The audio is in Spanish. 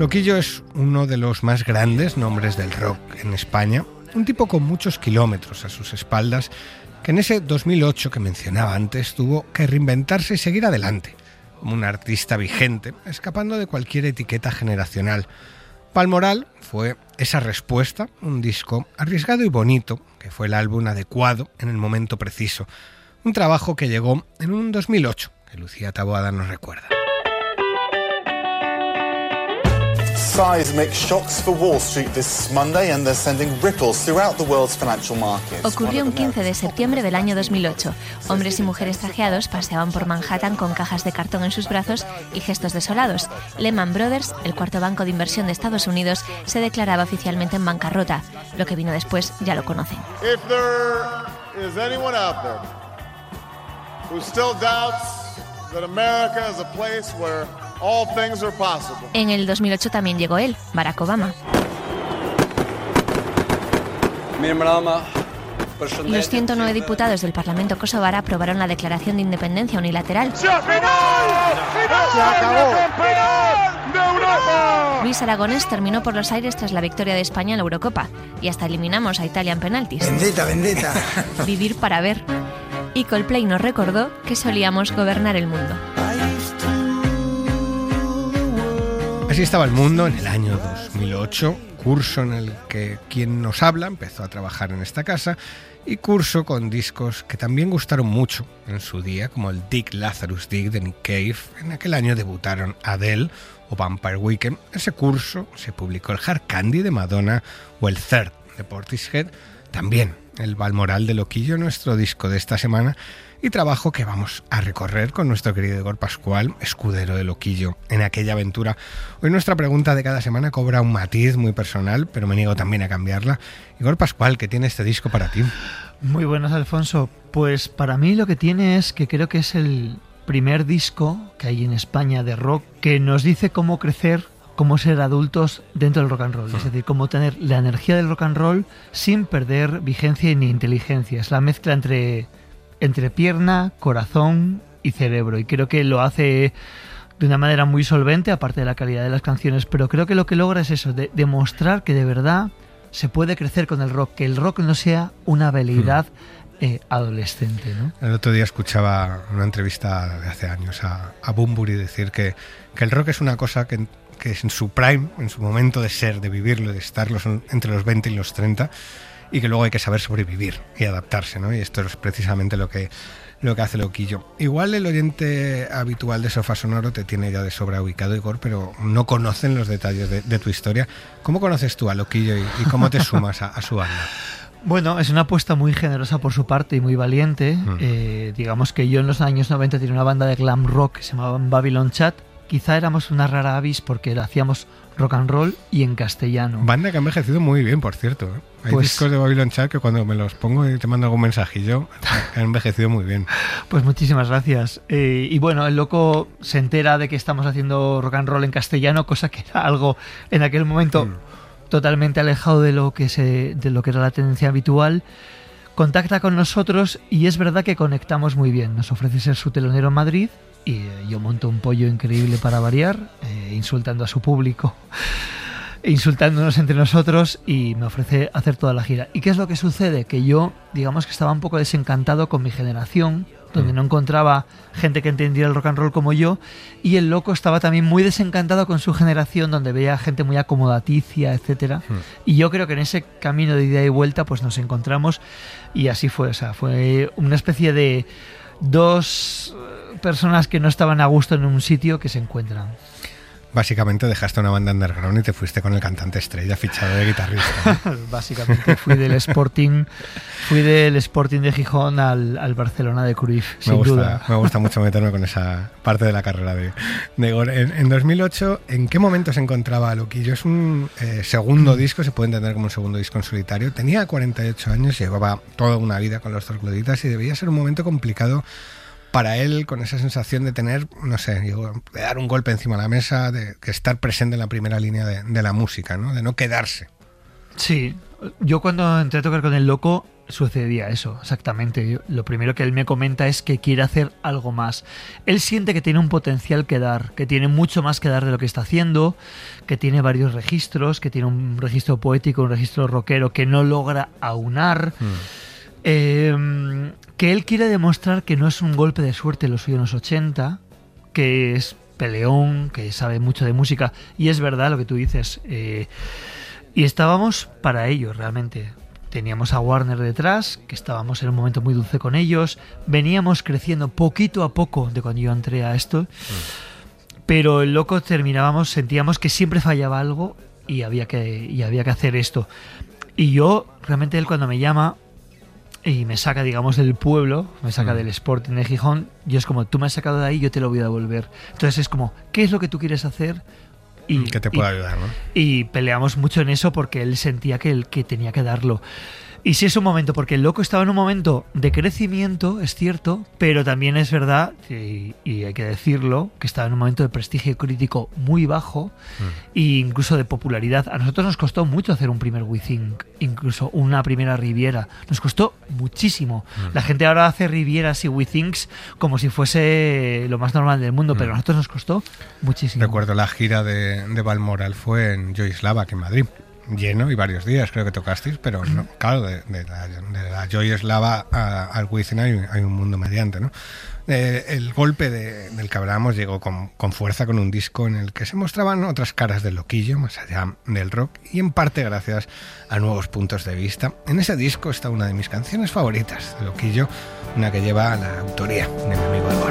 Loquillo es uno de los más grandes nombres del rock en España, un tipo con muchos kilómetros a sus espaldas, que en ese 2008 que mencionaba antes tuvo que reinventarse y seguir adelante, como un artista vigente, escapando de cualquier etiqueta generacional. Palmoral fue esa respuesta, un disco arriesgado y bonito, que fue el álbum adecuado en el momento preciso. Un trabajo que llegó en un 2008, que Lucía Taboada nos recuerda. Seismic shocks for Wall Street this Monday and they're sending ripples throughout the world's financial markets. Ocurrió un 15 de septiembre del año 2008. Hombres y mujeres trajeados paseaban por Manhattan con cajas de cartón en sus brazos y gestos desolados. Lehman Brothers, el cuarto banco de inversión de Estados Unidos, se declaraba oficialmente en bancarrota. Lo que vino después ya lo conocen. If there is anyone out there who still doubts that America is a place where all things are possible. En el 2008 también llegó él, Barack Obama. Los 109 diputados del Parlamento kosovar aprobaron la declaración de independencia unilateral. ¡Se acabó! Luis Aragonés terminó por los aires tras la victoria de España en la Eurocopa y hasta eliminamos a Italia en penaltis. Vendetta. Vivir para ver. Y Coldplay nos recordó que solíamos gobernar el mundo. Así estaba el mundo en el año 2008, curso en el que quien nos habla empezó a trabajar en esta casa y curso con discos que también gustaron mucho en su día, como el Dig Lazarus Dig de Nick Cave. En aquel año debutaron Adele o Vampire Weekend. Ese curso se publicó el Hard Candy de Madonna o el Third de Portishead. También el Balmoral de Loquillo, nuestro disco de esta semana, y trabajo que vamos a recorrer con nuestro querido Igor Pascual, escudero de Loquillo en aquella aventura. Hoy nuestra pregunta de cada semana cobra un matiz muy personal, pero me niego también a cambiarla. Igor Pascual, ¿qué tiene este disco para ti? Muy buenas, Alfonso. Pues para mí lo que tiene es que creo que es el primer disco que hay en España de rock que nos dice cómo crecer, cómo ser adultos dentro del rock and roll. Es decir, cómo tener la energía del rock and roll sin perder vigencia ni inteligencia. Es la mezcla entre pierna, corazón y cerebro. Y creo que lo hace de una manera muy solvente, aparte de la calidad de las canciones. Pero creo que lo que logra es eso, de demostrar que de verdad se puede crecer con el rock. Que el rock no sea una veleidad adolescente, ¿no? El otro día escuchaba una entrevista de hace años a Bunbury decir que el rock es una cosa que es en su prime, en su momento de ser, de vivirlo, de estar entre los 20 y los 30, y que luego hay que saber sobrevivir y adaptarse, ¿no? Y esto es precisamente lo que hace Loquillo. Igual el oyente habitual de Sofá Sonoro te tiene ya de sobra ubicado, Igor, pero no conocen los detalles de tu historia. ¿Cómo conoces tú a Loquillo y cómo te sumas a su banda? Bueno, es una apuesta muy generosa por su parte y muy valiente. Digamos que yo en los años 90 tenía una banda de glam rock que se llamaba Babylon Chat. Quizá éramos una rara avis porque hacíamos rock and roll y en castellano. Banda que ha envejecido muy bien, por cierto. Hay discos de Babylon Chat que cuando me los pongo y te mando algún mensajillo, han envejecido muy bien. Pues muchísimas gracias. Y bueno, el loco se entera de que estamos haciendo rock and roll en castellano, cosa que era algo en aquel momento totalmente alejado de lo que era la tendencia habitual. Contacta con nosotros y es verdad que conectamos muy bien. Nos ofrece ser su telonero en Madrid. Y yo monto un pollo increíble para variar, insultando a su público, insultándonos entre nosotros, y me ofrece hacer toda la gira. ¿Y qué es lo que sucede? Que yo, digamos que estaba un poco desencantado con mi generación, donde no encontraba gente que entendiera el rock and roll como yo, y el loco estaba también muy desencantado con su generación, donde veía gente muy acomodaticia, etcétera. Y yo creo que en ese camino de ida y vuelta pues nos encontramos, y así fue. O sea, fue una especie de dos personas que no estaban a gusto en un sitio que se encuentran. Básicamente dejaste una banda underground y te fuiste con el cantante estrella fichado de guitarrista, ¿no? Básicamente fui del Sporting de Gijón al Barcelona de Cruyff, sin duda. Me gusta mucho meterme con esa parte de la carrera de Igor. En 2008, ¿en qué momento se encontraba Loquillo? Es un segundo disco, se puede entender como un segundo disco en solitario. Tenía 48 años, llevaba toda una vida con los Trogloditas y debía ser un momento complicado para él, con esa sensación de tener, no sé, de dar un golpe encima de la mesa, de estar presente en la primera línea de la música, ¿no? De no quedarse. Sí, Yo cuando entré a tocar con el Loco sucedía eso, exactamente. Lo primero que él me comenta es que quiere hacer algo más. Él siente que tiene un potencial que dar, que tiene mucho más que dar de lo que está haciendo, que tiene varios registros, que tiene un registro poético, un registro rockero que no logra aunar. Que él quiere demostrar que no es un golpe de suerte lo suyo en los 80, que es peleón, que sabe mucho de música, y es verdad lo que tú dices. Y estábamos para ello realmente. Teníamos a Warner detrás, que estábamos en un momento muy dulce con ellos. Veníamos creciendo poquito a poco de cuando yo entré a esto. Pero el Loco sentíamos que siempre fallaba algo y había que hacer esto. Y yo, realmente, él cuando me llama y me saca, digamos, del pueblo, me saca del Sporting de Gijón, yo es como, tú me has sacado de ahí, yo te lo voy a devolver. Entonces es como, ¿qué es lo que tú quieres hacer? Y que te pueda ayudar, ¿no? Y peleamos mucho en eso porque él sentía que tenía que darlo. Y sí es un momento, porque el Loco estaba en un momento de crecimiento, es cierto, pero también es verdad, y hay que decirlo, que estaba en un momento de prestigio crítico muy bajo e incluso de popularidad. A nosotros nos costó mucho hacer un primer We Think, incluso una primera Riviera. Nos costó muchísimo. La gente ahora hace Rivieras y We Thinks como si fuese lo más normal del mundo, pero a nosotros nos costó muchísimo. Recuerdo la gira de Balmoral fue en Joy Slava, que en Madrid. Lleno y varios días creo que tocasteis, pero no, claro, de la Joy Slava al Wizzing hay un mundo mediante, ¿no? El golpe del que hablábamos llegó con fuerza con un disco en el que se mostraban otras caras del Loquillo, más allá del rock, y en parte gracias a nuevos puntos de vista. En ese disco está una de mis canciones favoritas de Loquillo, una que lleva la autoría de mi amigo Álvaro.